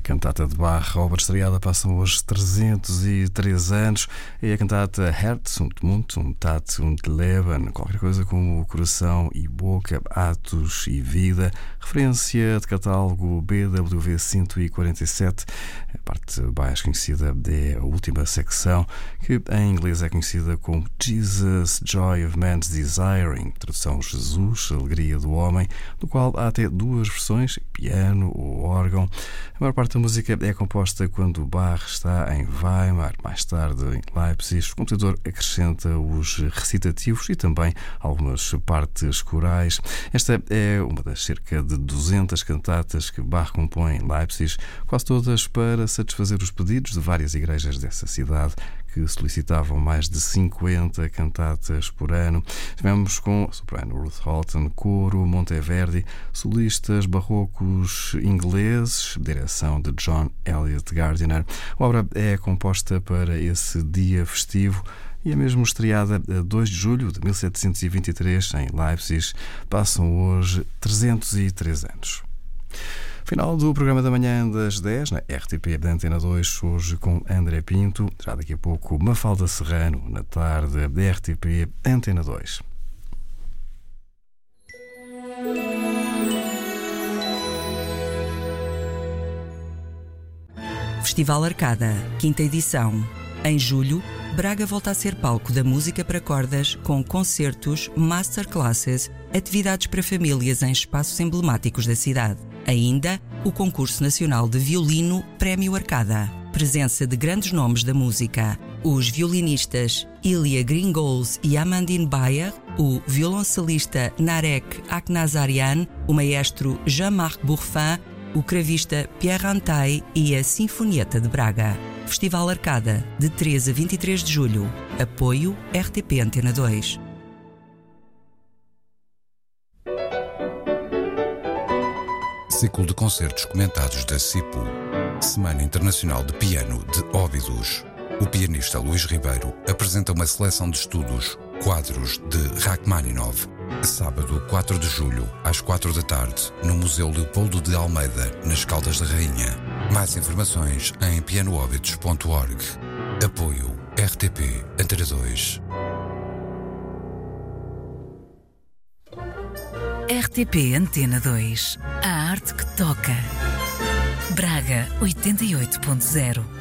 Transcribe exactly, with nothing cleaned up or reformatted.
A cantata de Bach, obra estreada, passam hoje trezentos e três anos. É a cantata Herz und Mund und Tat und Leben, qualquer coisa como coração e boca, atos e vida. Referência de catálogo B W V cento e quarenta e sete. A parte mais conhecida é a última secção, que em inglês é conhecida como Jesus, Joy of Man's Desiring, tradução Jesus, Alegria do Homem, do qual há até duas versões, piano ou órgão. A maior parte da música é composta quando Bach está em Weimar, mais tarde em Leipzig. O compositor acrescenta os recitativos e também algumas partes corais. Esta é uma das cerca de duzentas cantatas que Bach compõe em Leipzig, quase todas para satisfazer os pedidos de várias igrejas dessa cidade, que solicitavam mais de cinquenta cantatas por ano. Tivemos com a soprano Ruth Holton, coro Monteverdi, solistas barrocos ingleses, direção de John Elliott Gardiner. A obra é composta para esse dia festivo e é mesmo estreada a dois de julho de mil setecentos e vinte e três em Leipzig. Passam hoje trezentos e três anos. Final do programa da manhã das dez, na R T P da Antena dois, hoje com André Pinto. Já daqui a pouco, Mafalda Serrano, na tarde da R T P Antena dois. Festival Arcada, quinta edição. Em julho, Braga volta a ser palco da música para cordas, com concertos, masterclasses, atividades para famílias em espaços emblemáticos da cidade. Ainda, o Concurso Nacional de Violino Prémio Arcada. Presença de grandes nomes da música. Os violinistas Ilya Gringols e Amandine Bayer, o violoncelista Narek Aknazarian, o maestro Jean-Marc Bourfin, o cravista Pierre Antaille e a Sinfonieta de Braga. Festival Arcada, de treze a vinte e três de julho. Apoio R T P Antena dois. Ciclo de concertos comentados da C I P U. Semana Internacional de Piano de Óbidos. O pianista Luís Ribeiro apresenta uma seleção de estudos, quadros de Rachmaninoff. Sábado, quatro de julho, às quatro da tarde, no Museu Leopoldo de Almeida, nas Caldas da Rainha. Mais informações em piano óbidos ponto org. Apoio R T P Antena dois. R T P Antena dois. A arte que toca. Braga oitenta e oito ponto zero.